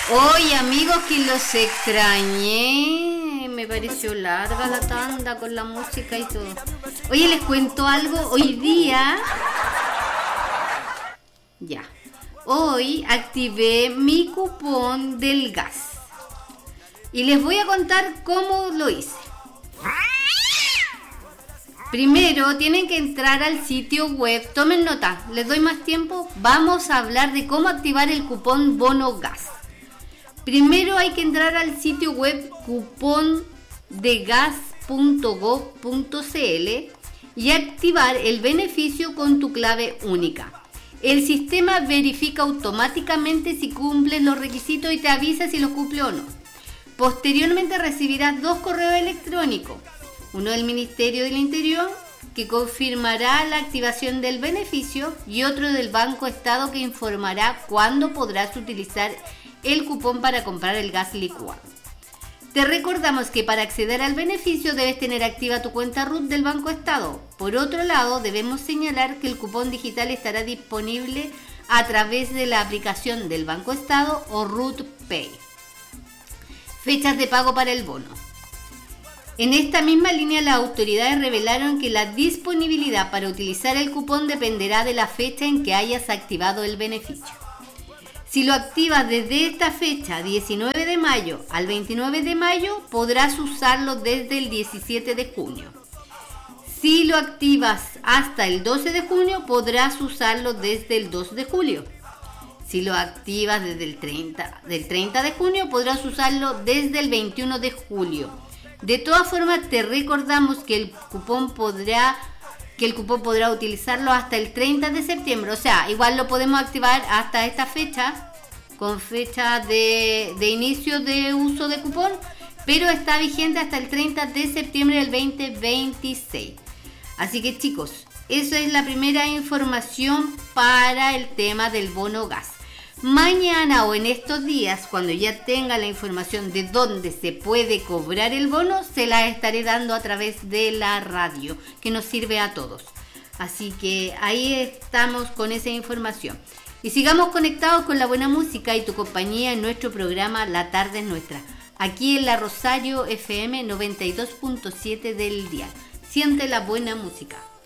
Hoy amigos, que los extrañé. Me pareció larga la tanda con la música y todo. Oye, les cuento algo. Hoy día... Ya. Hoy activé mi cupón del gas. Y les voy a contar cómo lo hice. Primero tienen que entrar al sitio web. Tomen nota, les doy más tiempo. Vamos a hablar de cómo activar el cupón bono gas. Primero hay que entrar al sitio web cupondegas.gov.cl y activar el beneficio con tu clave única. El sistema verifica automáticamente si cumples los requisitos y te avisa si los cumple o no. Posteriormente recibirás 2 correos electrónicos. Uno del Ministerio del Interior, que confirmará la activación del beneficio, y otro del Banco Estado, que informará cuándo podrás utilizar el cupón para comprar el gas licuado. Te recordamos que para acceder al beneficio debes tener activa tu cuenta RUT del Banco Estado. Por otro lado, debemos señalar que el cupón digital estará disponible a través de la aplicación del Banco Estado o RUT Pay. Fechas de pago para el bono. En esta misma línea, las autoridades revelaron que la disponibilidad para utilizar el cupón dependerá de la fecha en que hayas activado el beneficio. Si lo activas desde esta fecha, 19 de mayo al 29 de mayo, podrás usarlo desde el 17 de junio. Si lo activas hasta el 12 de junio, podrás usarlo desde el 2 de julio. Si lo activas desde el 30 de junio, podrás usarlo desde el 21 de julio. De todas formas, te recordamos que el cupón podrá utilizarlo hasta el 30 de septiembre. O sea, igual lo podemos activar hasta esta fecha, con fecha de inicio de uso de cupón, pero está vigente hasta el 30 de septiembre del 2026. Así que chicos, esa es la primera información para el tema del bono gas. Mañana o en estos días, cuando ya tenga la información de dónde se puede cobrar el bono, se la estaré dando a través de la radio, que nos sirve a todos. Así que ahí estamos con esa información. Y sigamos conectados con la buena música y tu compañía en nuestro programa La Tarde es Nuestra, aquí en la Rosario FM 92.7 del dial. Siente la buena música.